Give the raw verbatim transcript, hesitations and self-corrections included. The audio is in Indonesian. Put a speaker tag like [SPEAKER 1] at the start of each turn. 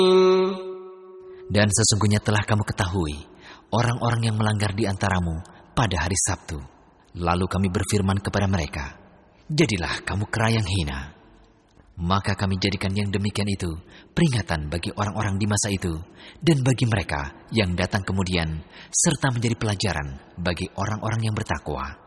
[SPEAKER 1] Dan sesungguhnya telah kamu ketahui orang-orang yang melanggar di antaramu pada hari Sabtu. Lalu kami berfirman kepada mereka, jadilah kamu kera yang hina. Maka kami jadikan yang demikian itu peringatan bagi orang-orang di masa itu dan bagi mereka yang datang kemudian, serta menjadi pelajaran bagi orang-orang yang bertakwa.